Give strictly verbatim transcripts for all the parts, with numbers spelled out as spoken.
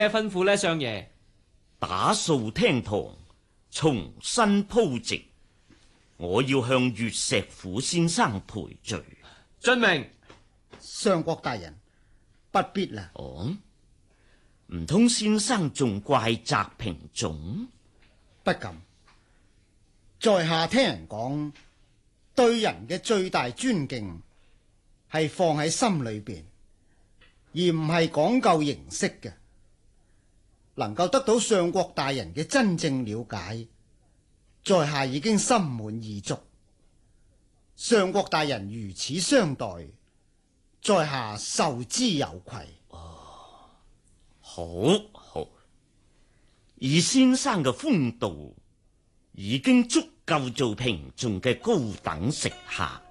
咩吩咐呢？相爺？ 打掃廳堂，重新鋪席。我要向月石虎先生賠罪。 遵命。 相國大人，不必啦。 哦，唔通先生仲怪責平總？ 不敢。在下聽人講，對人嘅最大尊敬係放喺心裏邊，而唔係講究形式嘅。能夠得到相國大人嘅真正了解，在下已經心滿意足。相國大人如此相待，在下受之有愧。 哦，好好，以先生嘅風度，已經足夠做平眾嘅高等食客啦。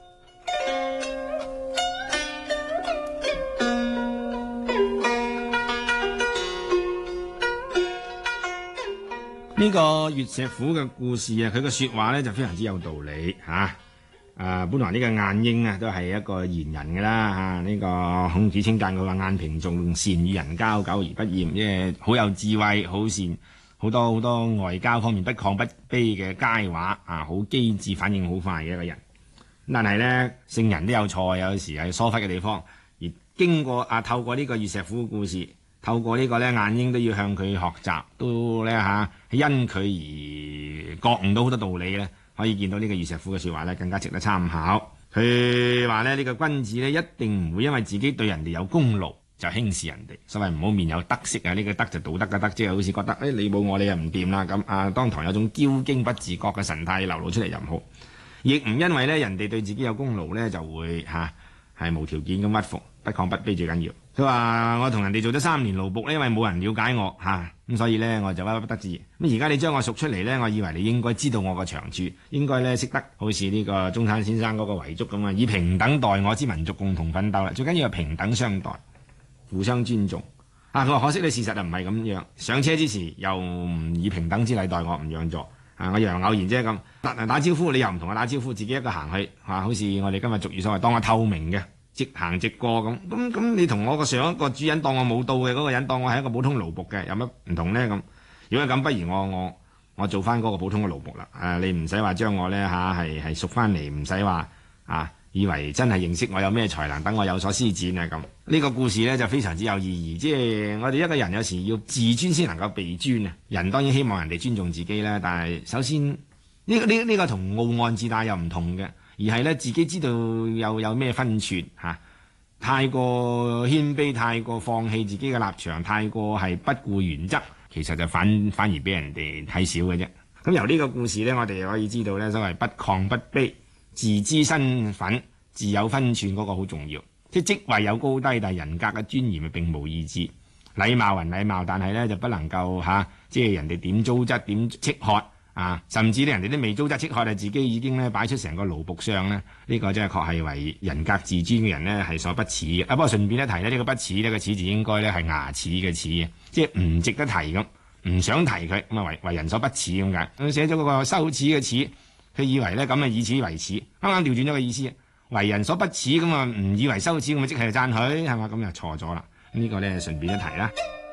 呢個月石虎嘅故事啊，佢嘅說話咧就非常之有道理吓。啊，本來呢個晏嬰啊都係一個賢人噶啦吓。呢、這個孔子稱讚佢話晏平仲善與人交，久而不厭，即係好有智慧，好善，好多好多外交方面不亢不卑嘅佳話啊，好機智，反應好快嘅一個人。但係咧，聖人都有錯，有時係疏忽嘅地方。而經過啊，透過呢個月石虎嘅故事。透過呢個咧，晏嬰都要向佢學習，都咧嚇，因佢而覺悟到好多道理咧，可以見到呢個月石虎嘅說話咧，更加值得參考。佢話咧，呢個君子咧一定唔會因為自己對人哋有功勞就輕視人哋。所謂唔好面有得色啊，呢個得就道德嘅德，即係好似覺得誒你冇我你又唔掂啦咁啊，當堂有種驕矜不自覺嘅神態流露出嚟又唔好。亦唔因為咧人哋對自己有功勞咧就會嚇係無條件咁屈服，不亢不卑最緊要。佢話我同人哋做咗三年奴僕咧，因為冇人了解我吓，咁所以咧我就屈不得志。咁而家你將我贖出嚟咧，我以為你應該知道我個長處，應該咧識得好似呢個中山先生嗰個遺囑咁啊，以平等待我之民族共同奮鬥啦。最緊要係平等相待，互相尊重。啊，佢話可惜你事實就唔係咁樣，上車之時又唔以平等之禮待我，唔讓座。啊，我楊偶然啫咁打打招呼，你又唔同我打招呼，自己一個行去吓，好似我哋今日俗語所謂當我透明嘅。直行直過咁，咁咁你同我個上一個主人當我冇到嘅嗰個人當我係一個普通奴僕嘅，有乜唔同呢？咁如果咁，不如我我我做翻嗰個普通嘅奴僕啦。啊，你唔使話將我呢吓係係贖翻嚟，唔使話啊，以為真係認識我有咩才能，等我有所施展啊咁。呢、這個故事呢就非常之有意義，即係我哋一個人有時要自尊先能夠被尊啊。人當然希望人哋尊重自己啦，但係首先呢、這個呢呢、這個同傲岸自大又唔同嘅。而係咧，自己知道有有咩分寸嚇、啊，太過謙卑，太過放棄自己嘅立場，太過係不顧原則，其實就反反而俾人哋睇少嘅啫。咁由呢個故事咧，我哋可以知道咧，所謂不亢不卑，自知身份，自有分寸嗰個好重要。即係職位有高低，但係人格嘅尊嚴咪並無二致。禮貌還禮貌，但係咧就不能夠嚇、啊，即係人哋點糟質點斥喝。啊，甚至咧人哋都未糟質斥喝，就自己已經咧擺出成個奴僕相咧，呢、這個真係確係為人格自尊嘅人呢係所不齒嘅。啊，不過順便一提呢，呢、這個不齒呢個齒字應該咧係牙齒嘅齒，即係唔值得提咁，唔想提佢咁啊，為為人所不齒咁解。佢寫咗嗰個羞恥嘅恥，佢以為咧咁啊以此為恥，啱啱調轉咗個意思，為人所不齒咁啊，唔以為羞恥咁啊，即係讚許係嘛，咁就錯咗啦。呢、這個咧順便一提啦。